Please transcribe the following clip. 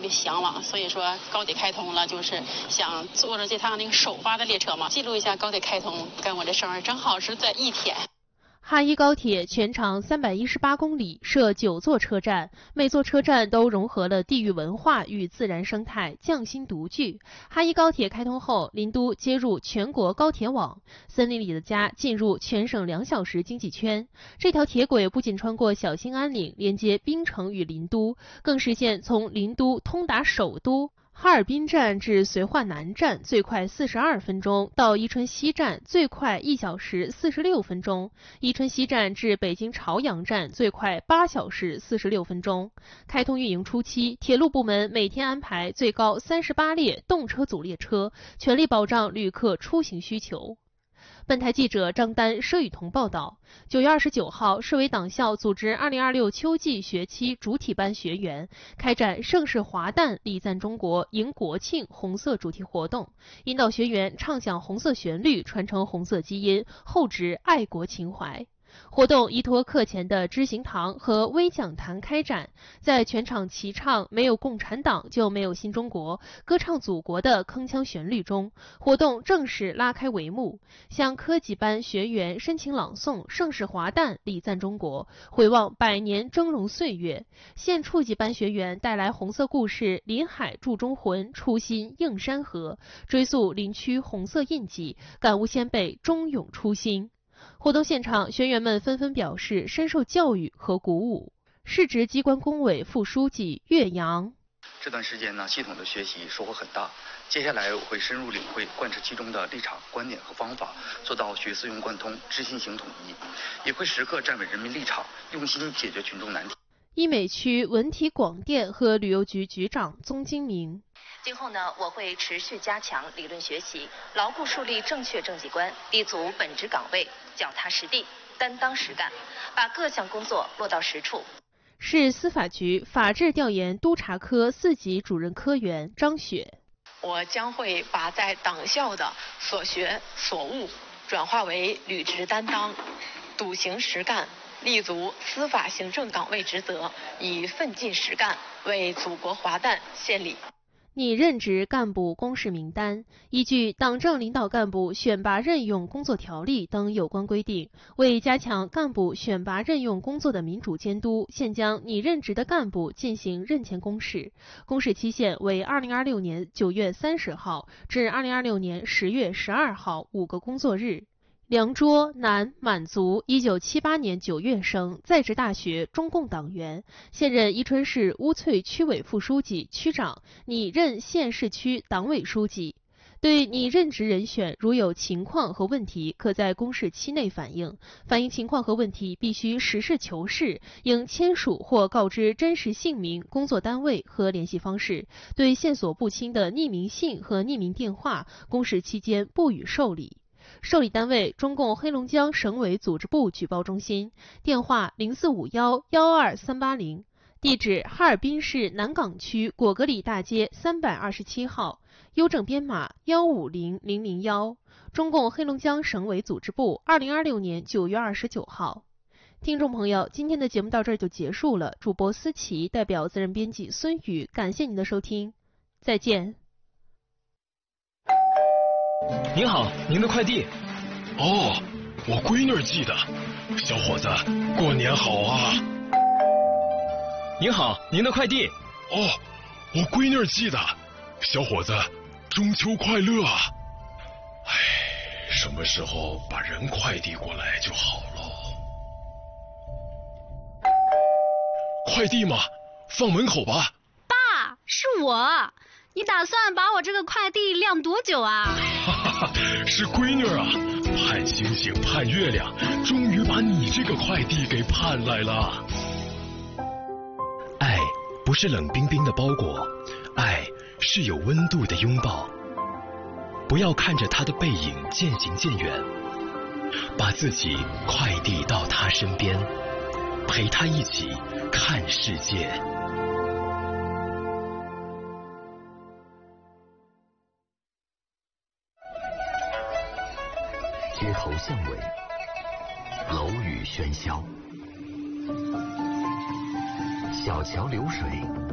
别向往，所以说高铁开通了，就是想坐着这趟那个首发的列车嘛，记录一下高铁开通跟我这生日正好是在一天。 哈一高铁全长318公里，设9座车站，每座车站都融合了地域文化与自然生态，匠心独具。哈一高铁开通后，林都接入全国高铁网，森林里的家进入全省2小时经济圈。这条铁轨不仅穿过小兴安岭，连接槟城与林都，更实现从林都通达首都哈尔滨站至绥化南站最快42分钟，到伊春西站最快1小时46分钟，伊春西站至北京朝阳站最快8小时46分钟。开通运营初期，铁路部门每天安排最高38列动车组列车，全力保障旅客出行需求。本台记者张丹、佘雨桐报道，9月29号，市委党校组织2026秋季学期主体班学员开展盛世华诞礼赞中国迎国庆红色主题活动，引导学员唱响红色旋律，传承红色基因，厚植爱国情怀。活动依托课前的知行堂和微讲坛开展，在全场齐唱没有共产党就没有新中国，歌唱祖国的铿锵旋律中，活动正式拉开帷幕。向科级班学员深情朗诵盛世华诞礼赞中国，回望100年峥嵘岁月。县处级班学员带来红色故事临海铸中魂，初心映山河，追溯林区红色印记，感悟先辈忠勇初心。活动现场，学员们纷纷表示深受教育和鼓舞。市直机关工委副书记岳阳： 这段时间呢，系统的学习收获很大。接下来我会深入领会、贯彻其中的立场、观点和方法，做到学思用贯通、知行行统一，也会时刻站稳人民立场，用心解决群众难题。 医美区文体广电和旅游局局长宗金明： 今后呢，我会持续加强理论学习，牢固树立正确政绩观，立足本职岗位，脚踏实地，担当实干，把各项工作落到实处。 市司法局法制调研督察科4级主任科员张雪： 我将会把在党校的所学所悟转化为履职担当，笃行实干，立足司法行政岗位职责，以奋进实干为祖国华诞献礼。 拟任职干部公示名单，依据《党政领导干部选拔任用工作条例》等有关规定，为加强干部选拔任用工作的民主监督，现将拟任职的干部进行任前公示，公示期限为2026年9月30号至2026年10月12号5个工作日。梁卓，男，满族，1978年9月生，在职大学，中共党员，现任伊春市乌翠区委副书记、区长，拟任县市区党委书记。对拟任职人选如有情况和问题，可在公示期内反映。反映情况和问题必须实事求是，应签署或告知真实姓名、工作单位和联系方式。对线索不清的匿名信和匿名电话，公示期间不予受理。受理单位：中共黑龙江省委组织部举报中心，电话0451-12380，地址哈尔滨市南岗区果戈里大街327号，邮政编码150001，中共黑龙江省委组织部，2026年9月29号。听众朋友，今天的节目到这儿就结束了。主播思琪代表责任编辑孙宇，感谢您的收听，再见。 您好，您的快递。 哦，我闺女寄的。小伙子，过年好啊！ 您好，您的快递。 哦，我闺女寄的。小伙子，中秋快乐啊！哎，什么时候把人快递过来就好喽？快递嘛，放门口吧。 爸，是我。你打算把我这个快递晾多久啊？ 哈哈，是闺女啊，盼星星盼月亮，终于把你这个快递给盼来了。 爱不是冷冰冰的包裹，爱是有温度的拥抱。不要看着他的背影渐行渐远，把自己快递到他身边，陪他一起看世界。 街头巷尾，楼宇喧嚣，小桥流水，